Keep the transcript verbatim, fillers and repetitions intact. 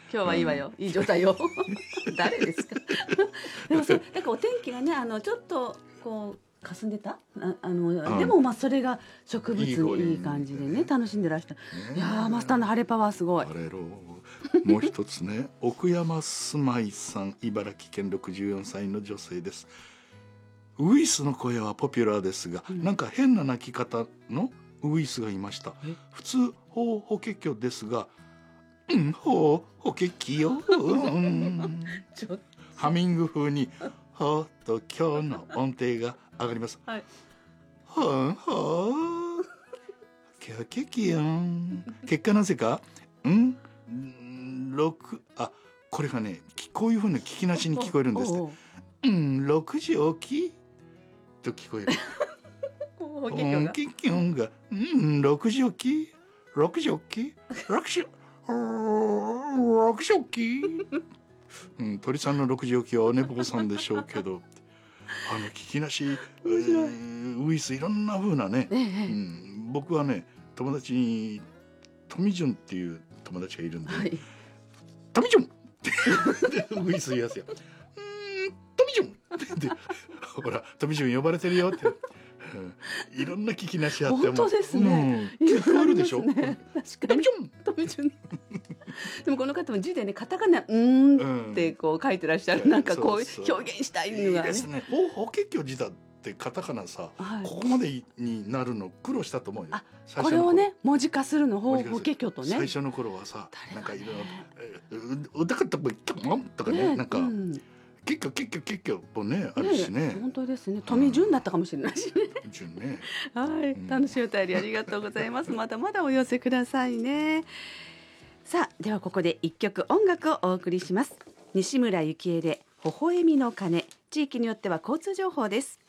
今日はいいわよ、うん、いい状態よ誰ですかでもそうだからお天気がねあのちょっとこう霞んでたああの、うん、でもまあそれが植物にいい感じでね楽しんでらした、ね、いやマスターの晴れパワーすごい。 晴れろもう一つね奥山住まいさん、茨城県ろくじゅうよんさいの女性です。ウイスの声はポピュラーですが、うん、なんか変な鳴き方のウイスがいました。普通ほうほけきょですが、うんほうほけきよ、うん、ハミング風にほっと今日の音程が上がります。はい、ほんほうきょけきよん。結果なぜかうんろくあこれがねこういう風な聞きなしに聞こえるんですね。うんろくじ起きと聞こえる。ほけきょんがうんろくじ起きろくじ起きろくじろくじ起き、うん、鳥さんのろくじ起きはお寝坊さんでしょうけどあの聞きなし、えー、ウイスいろんな風なね、ええうん、僕はね友達に富潤っていう友達がいるんで、はい、富潤ってウイス言いやすよ。うん富潤ってほら富潤呼ばれてるよって。いろんな聞きなしあって本当ですね、 うん、聞こえるでしょ。 確かにでもこの方も字でねカタカナうんってこう書いてらっしゃる、うん、なんかこう表現したいのがね。いいですね。 ほ法華経自体ってカタカナさ、はい、ここまでになるの苦労したと思うよ。あこれをね文字化するの法華経とね。 最初の頃はさ、なんかいろいろ歌かったとかね、なんか。うん結局結局結局もねあるしね。 本当ですね。富潤だったかもしれないしね。 富潤ね。 はい、うん、楽しいお便りありがとうございます。まだまだお寄せくださいね。さあではここで一曲音楽をお送りします。西村由紀恵で微笑みの鐘。地域によっては交通情報です。